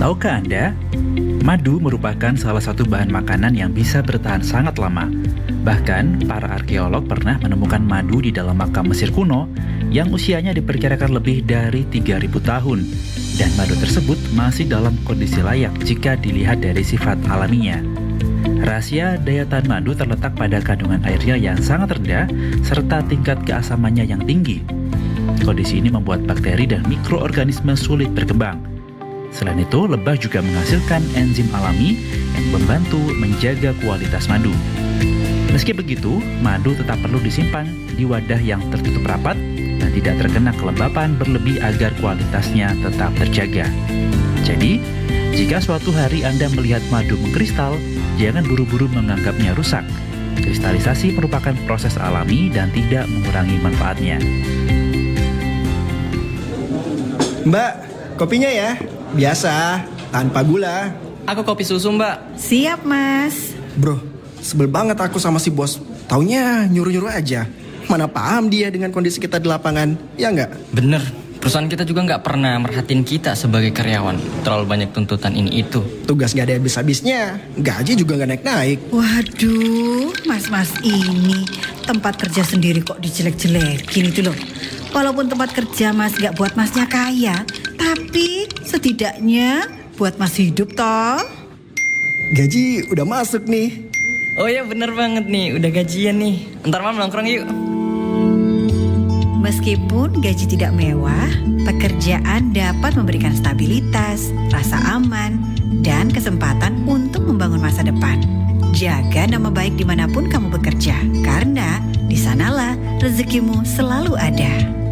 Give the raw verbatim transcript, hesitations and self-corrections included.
Tahukah Anda, madu merupakan salah satu bahan makanan yang bisa bertahan sangat lama. Bahkan, para arkeolog pernah menemukan madu di dalam makam Mesir kuno yang usianya diperkirakan lebih dari tiga ribu tahun. Dan madu tersebut masih dalam kondisi layak jika dilihat dari sifat alaminya. Rahasia daya tahan madu terletak pada kandungan airnya yang sangat rendah serta tingkat keasamannya yang tinggi. Kondisi ini membuat bakteri dan mikroorganisme sulit berkembang. Selain itu, lebah juga menghasilkan enzim alami yang membantu menjaga kualitas madu. Meski begitu, madu tetap perlu disimpan di wadah yang tertutup rapat dan tidak terkena kelembapan berlebih agar kualitasnya tetap terjaga. Jadi, jika suatu hari Anda melihat madu mengkristal, jangan buru-buru menganggapnya rusak. Kristalisasi merupakan proses alami dan tidak mengurangi manfaatnya. Mbak, kopinya ya? Biasa, tanpa gula. Aku kopi susu, Mbak. Siap, Mas. Bro, sebel banget aku sama si bos. Taunya nyuruh-nyuruh aja. Mana paham dia dengan kondisi kita di lapangan, ya nggak? Bener, perusahaan kita juga nggak pernah merhatiin kita sebagai karyawan. Terlalu banyak tuntutan ini itu. Tugas nggak ada habis-habisnya, gaji juga nggak naik-naik. Waduh, mas-mas ini tempat kerja sendiri kok dijelek-jelekin itu loh. Walaupun tempat kerja mas nggak buat masnya kaya, tapi setidaknya buat mas hidup toh. Gaji udah masuk nih. Oh ya bener banget nih, udah gajian nih. Ntar malam nongkrong yuk. Meskipun gaji tidak mewah, pekerjaan dapat memberikan stabilitas, rasa aman, dan kesempatan untuk membangun masa depan. Jaga nama baik dimanapun kamu bekerja, karena di sanalah rezekimu selalu ada.